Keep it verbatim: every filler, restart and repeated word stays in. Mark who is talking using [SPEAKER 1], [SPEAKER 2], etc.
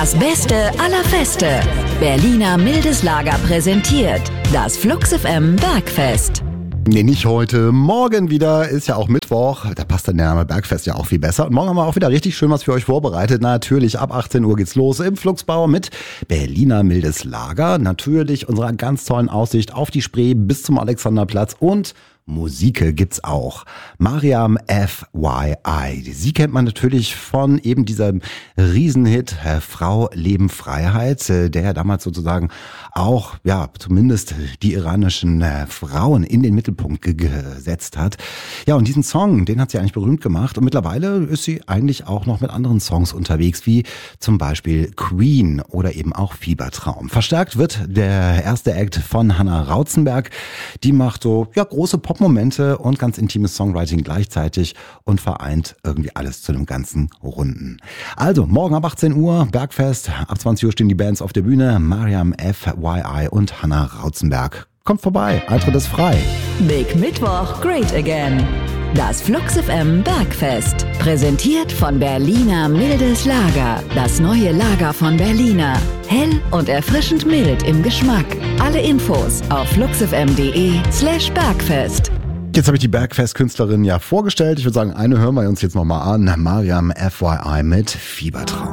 [SPEAKER 1] Das Beste aller Feste. Berliner Mildes Lager präsentiert das Flux F M Bergfest.
[SPEAKER 2] Nee, nicht heute. Morgen wieder, ist ja auch Mittwoch. Da passt der Name Bergfest ja auch viel besser. Und morgen haben wir auch wieder richtig schön was für euch vorbereitet. Natürlich, ab achtzehn Uhr geht's los im Fluxbau mit Berliner Mildes Lager. Natürlich unserer ganz tollen Aussicht auf die Spree bis zum Alexanderplatz und Musik gibt's auch. Mariam F Y I. Sie kennt man natürlich von eben diesem Riesenhit äh, Frau, Leben, Freiheit, äh, der ja damals sozusagen auch, ja, zumindest die iranischen äh, Frauen in den Mittelpunkt ge- gesetzt hat. Ja, und diesen Song, den hat sie eigentlich berühmt gemacht und mittlerweile ist sie eigentlich auch noch mit anderen Songs unterwegs, wie zum Beispiel Queen oder eben auch Fiebertraum. Verstärkt wird der erste Act von Hannah Rauzenberg. Die macht so, ja, große Pop-Momente und ganz intimes Songwriting gleichzeitig und vereint irgendwie alles zu einem ganzen Runden. Also, morgen ab achtzehn Uhr, Bergfest, ab zwanzig Uhr stehen die Bands auf der Bühne, Mariam F Y I und Hannah Rauzenberg. Kommt vorbei, Eintritt ist frei.
[SPEAKER 1] Big Mittwoch, great again. Das Flux F M Bergfest. Präsentiert von Berliner Mildes Lager. Das neue Lager von Berliner. Hell und erfrischend mild im Geschmack. Alle Infos auf fluxfm.de slash Bergfest.
[SPEAKER 2] Jetzt habe ich die Bergfest-Künstlerin ja vorgestellt. Ich würde sagen, eine hören wir uns jetzt nochmal an. Mariam F Y I mit Fiebertraum.